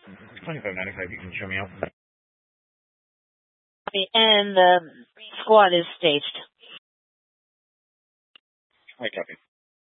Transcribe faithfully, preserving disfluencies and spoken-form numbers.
twenty-five ninety-five, you can show me out. And the squad is staged. I copy.